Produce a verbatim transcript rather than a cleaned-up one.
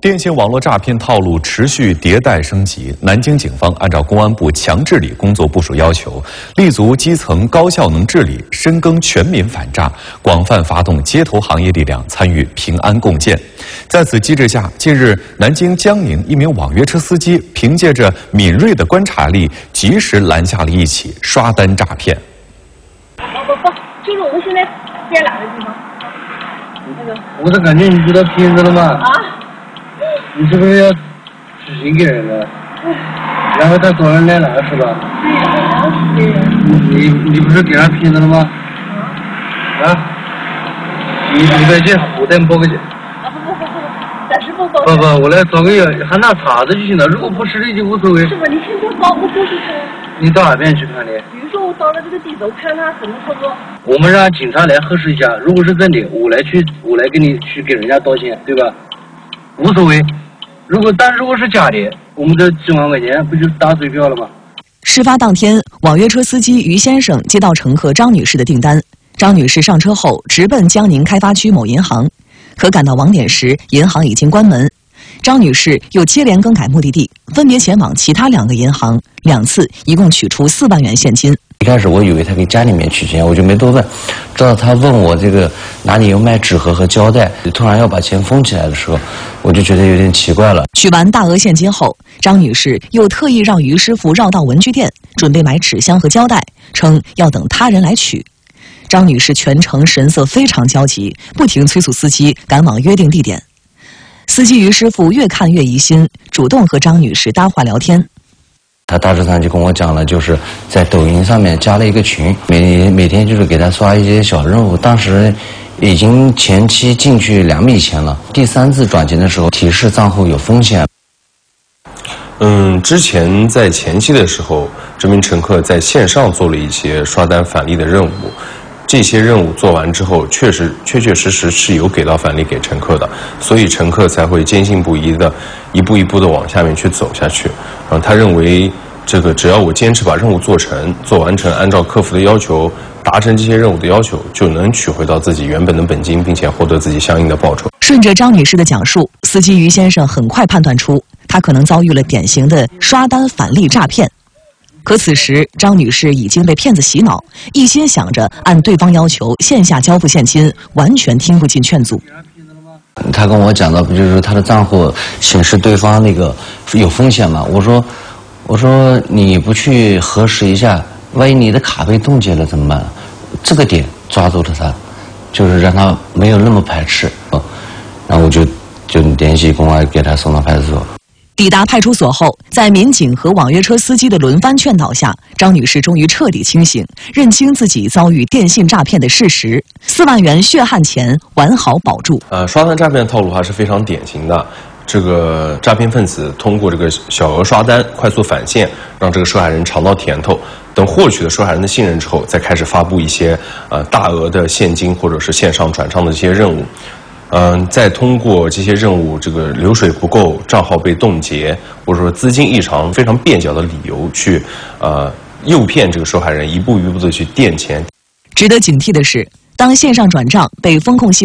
电信网络诈骗套路持续迭代升级，南京警方按照公安部强治理工作部署要求，立足基层高效能治理，深耕全民反诈，广泛发动街头行业力量参与平安共建。在此机制下，近日南京江宁一名网约车司机凭借着敏锐的观察力，及时拦下了一起刷单诈骗。 不不不，就是我们现在在哪个地方？那个。 我是感觉你遇到骗子了吗？ 啊。 你是不是要指信给人了？然后他找人来拿是吧？ 对，然后是给人。 你你不是给他骗子了吗？啊？你你别去，我带你报个警。 啊不不不不，暂时不报。 不不，我来找个人喊他查着就行了，如果不实力就无所谓。 是吧？你先给我报，我过去看。 你到哪边去看的？ 比如说我到了这个地方，我看他怎么操作。 我们让警察来核实一下，如果是真的，我来去我来给你去给人家道歉，对吧？无所谓。如果但如果是假的，我们这几万块钱不就打水漂了吗？ 事发当天，网约车司机于先生接到乘客张女士的订单，张女士上车后直奔江宁开发区某银行，可赶到网点时，银行已经关门。张女士又接连更改目的地，分别前往其他两个银行，两次一共取出四万元现金。 一开始我以为他给家里面取钱，我就没多问，直到他问我这个哪里有卖纸盒和胶带，突然要把钱封起来的时候，我就觉得有点奇怪了。 取完大额现金后，张女士又特意让于师傅绕到文具店，准备买纸箱和胶带，称要等他人来取。张女士全程神色非常焦急，不停催促司机赶往约定地点。司机于师傅越看越疑心，主动和张女士搭话聊天。 他大致上就跟我讲了，就是在抖音上面加了一个群，每每天就是给他刷一些小任务。当时已经前期进去两笔钱了，第三次转钱的时候提示账户有风险。 嗯，之前在前期的时候，这名乘客在线上做了一些刷单返利的任务。这些任务做完之后，确实确确实实是有给到返利给乘客的，所以乘客才会坚信不疑的一步一步的往下面去走下去。然后他认为，这个只要我坚持把任务做成、做完成，按照客服的要求达成这些任务的要求，就能取回到自己原本的本金，并且获得自己相应的报酬。 顺着张女士的讲述，司机于先生很快判断出，他可能遭遇了典型的刷单返利诈骗。可此时，张女士已经被骗子洗脑，一心想着按对方要求线下交付现金，完全听不进劝阻。 他跟我讲的不就是他的账户显示对方那个有风险吗？我说，我说你不去核实一下，万一你的卡被冻结了怎么办？这个点抓住了他，就是让他没有那么排斥。然后我就就联系公安给他送到派出所。 抵达派出所后，在民警和网约车司机的轮番劝导下，张女士终于彻底清醒，认清自己遭遇电信诈骗的事实，四万元血汗钱完好保住。 呃，刷单诈骗套路还是非常典型的。这个诈骗分子通过这个小额刷单快速返现，让这个受害人尝到甜头。等获取了受害人的信任之后，再开始发布一些呃大额的现金或者是线上转账的这些任务。嗯，再通过这些任务，这个流水不够、账号被冻结，或者说资金异常，非常蹩脚的理由去，呃，诱骗这个受害人一步一步的去垫钱。 值得警惕的是，当线上转账被风控系